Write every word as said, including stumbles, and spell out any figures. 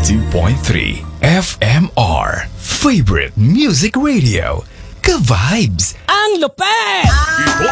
ninety-two point three F M R. Favorite Music Radio. Ka-vibes! Ang lupet!